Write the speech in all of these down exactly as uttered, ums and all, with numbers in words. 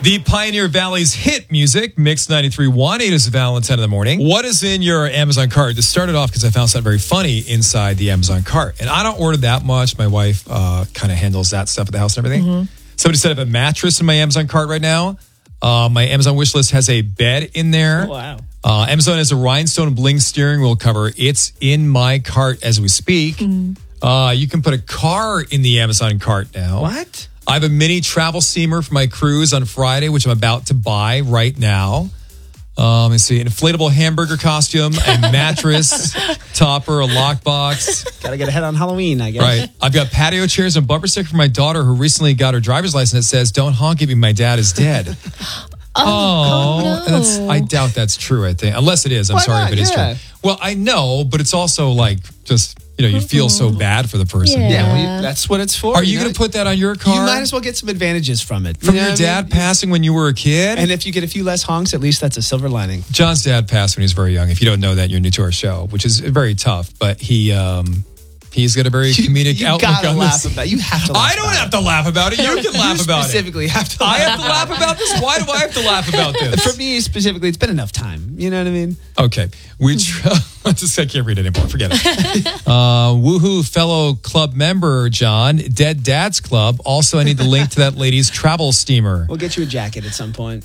The Pioneer Valley's hit music, Mix ninety-three point one. It is Valentine in the morning. What is in your Amazon cart? This started off because I found something very funny inside the Amazon cart. And I don't order that much. My wife uh, kind of handles that stuff at the house and everything. Mm-hmm. Somebody set up a mattress in my Amazon cart right now. Uh, my Amazon wish list has a bed in there. Oh, wow. Uh, Amazon has a rhinestone bling steering wheel cover. It's in my cart as we speak. Mm-hmm. Uh, you can put a car in the Amazon cart now. What? I have a mini travel steamer for my cruise on Friday, which I'm about to buy right now. Uh, let me see. An inflatable hamburger costume, a mattress, topper, a lockbox. Gotta get ahead on Halloween, I guess. Right. I've got patio chairs and bumper sticker for my daughter who recently got her driver's license that says, "Don't honk at me, my dad is dead." Oh, oh no. that's, I doubt that's true, I think. Unless it is. I'm Why sorry not? if it is Yeah. true. Well, I know, but it's also like just, you know, you feel so bad for the person. Yeah. Yeah, well, you- that's what it's for. Are you know? going to put that on your car? You might as well get some advantages from it. From You know your what I dad mean? passing when you were a kid? And if you get a few less honks, at least that's a silver lining. John's dad passed when he was very young. If you don't know that, you're new to our show, which is very tough. But he um, he's got a very comedic you outlook gotta on laugh this. about it. You have to laugh I don't about have it. to laugh about it. You can laugh You about it. specifically have to laugh I have to laugh about this? Why do I have to laugh about this? For me specifically, it's been enough time. You know what I mean? Okay. We try, just, I can't read it anymore. Forget it. Uh, woohoo, fellow club member, John. Dead Dad's Club. Also, I need the link to that lady's travel steamer. We'll get you a jacket at some point.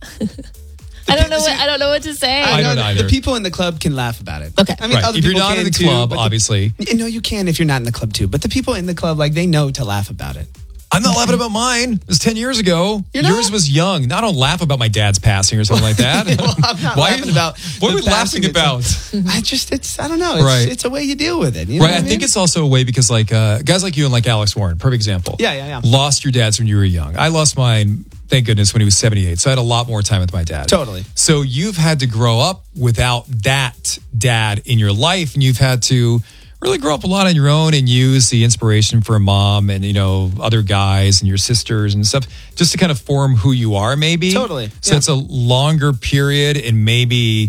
I don't know what I don't know what to say. I know don't that either. The people in the club can laugh about it. Okay. I mean, Right. other If you're people not in can the too, club, but the- obviously. No, you can if you're not in the club too. But the people in the club, like, they know to laugh about it. I'm not laughing about mine. It was ten years ago. You're Yours not? was young. I don't laugh about my dad's passing or something like that. Well, I'm not Why laughing about What are the we laughing passing about? of I just, it's, I don't know. It's, Right. it's a way you deal with it. You know Right. what I mean? think it's also a way because, like, uh, guys like you and like Alex Warren, perfect example. Yeah, yeah, yeah. Lost your dads when you were young. I lost mine, thank goodness, when he was seventy-eight. So I had a lot more time with my dad. Totally. So you've had to grow up without that dad in your life, and you've had to really grow up a lot on your own and use the inspiration for a mom and, you know, other guys and your sisters and stuff just to kind of form who you are, maybe. Totally. So Yeah. it's a longer period and maybe,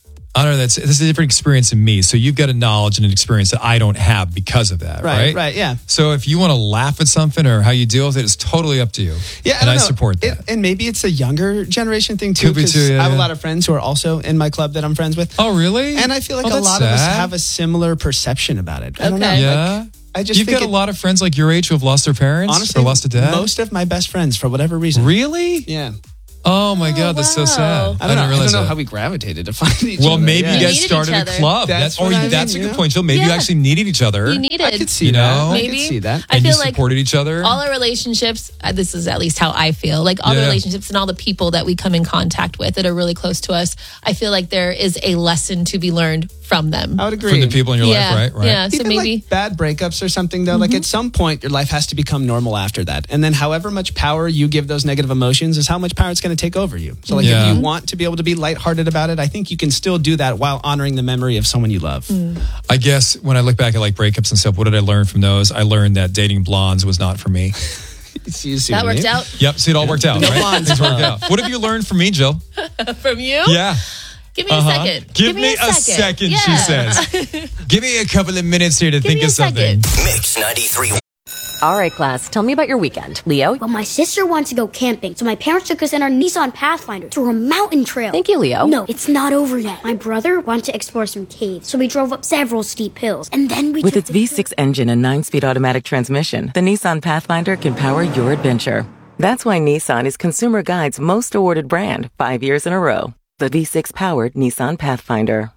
I don't know, that's, that's a different experience in me. So you've got a knowledge and an experience that I don't have because of that, Right, right? right, yeah. So if you want to laugh at something or how you deal with it, it's totally up to you. Yeah, I and don't I know. support that. It, and maybe it's a younger generation thing too, Could be because too, yeah, I have yeah. a lot of friends who are also in my club that I'm friends with. Oh, really? And I feel like Oh, a that's lot of us sad. have a similar perception about it. I don't know. Okay. Yeah. Like, I just You've think got it- a lot of friends like your age who have lost their parents honestly, or lost a dad. most of my best friends, for whatever reason. Really? Yeah. Oh my God, that's so wow. sad. I don't know. didn't I realize don't know that. how we gravitated to find each Well, other. maybe yeah. you guys needed started each a other. club. That's That's, or what I that's mean, a yeah. good point, Jill. Maybe you Yeah. actually needed each other. We needed. I could see You that. know? I Maybe. could see that. I and you feel like supported each other. all our relationships, uh, this is at least how I feel, like all the Yeah. relationships and all the people that we come in contact with that are really close to us, I feel like there is a lesson to be learned from them. I would agree. From the people in your yeah. life, right? Right. Yeah. So Even maybe. like bad breakups or something, though, like at some point, your life has to become normal after that. And then however much power you give those negative emotions is how much power it's going to take over you. So like Yeah. if you want to be able to be lighthearted about it, I think you can still do that while honoring the memory of someone you love. I guess when I look back at like breakups and stuff, what did I learn from those? I learned that dating blondes was not for me. You see that what I worked mean? out Yep. See, it all worked out, No right? blondes. Things worked out. What have you learned from me, Jill? from you. Yeah. Give me Uh-huh. a second. Give, me, a second, she Yeah. says. Give me a couple of minutes here to Give think me a of something. second. Mix ninety-three. All right, class, tell me about your weekend. Leo? Well, my sister wants to go camping, so my parents took us in our Nissan Pathfinder through a mountain trail. Thank you, Leo. No, it's not over yet. My brother wanted to explore some caves, so we drove up several steep hills, and then we With took its the V six engine and nine-speed automatic transmission, the Nissan Pathfinder can power your adventure. That's why Nissan is Consumer Guide's most awarded brand five years in a row. The V six-powered Nissan Pathfinder.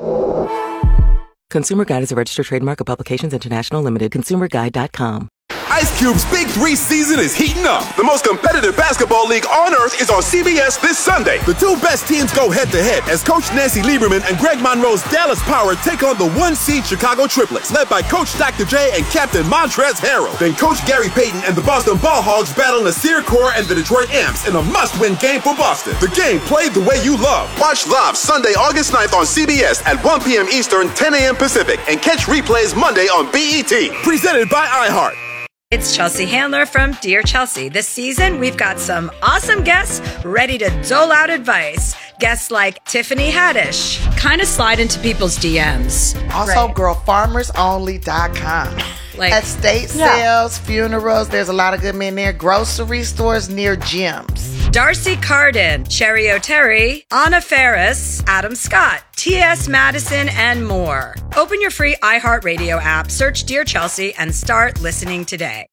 Consumer Guide is a registered trademark of Publications International Limited. consumer guide dot com. Ice Cube's Big Three season is heating up. The most competitive basketball league on earth is on C B S this Sunday. The two best teams go head-to-head as Coach Nancy Lieberman and Greg Monroe's Dallas Power take on the one-seed Chicago Triplets, led by Coach Doctor J and Captain Montrezl Harrell. Then Coach Gary Payton and the Boston Ball Hogs battle Nasir Kaur and the Detroit Amps in a must-win game for Boston. The game played the way you love. Watch live Sunday, August ninth on C B S at one p.m. Eastern, ten a.m. Pacific, and catch replays Monday on B E T. Presented by iHeart. It's Chelsea Handler from Dear Chelsea. This season, we've got some awesome guests ready to dole out advice. Guests like Tiffany Haddish. Kind of slide into people's D Ms. Also, girl farmers only dot com. Like estate yeah. sales, funerals, there's a lot of good men there. Grocery stores near gyms. Darcy Carden, Sherry O'Terry, Anna Ferris, Adam Scott, T S Madison, and more. Open your free iHeartRadio app, search Dear Chelsea, and start listening today.